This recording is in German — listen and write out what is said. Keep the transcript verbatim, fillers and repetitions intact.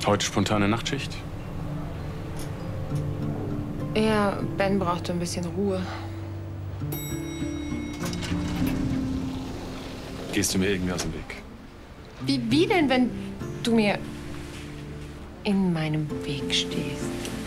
Heute spontane Nachtschicht? Ja, Ben brauchte ein bisschen Ruhe. Gehst du mir irgendwie aus dem Weg? Wie, wie denn, wenn du mir in meinem Weg stehst?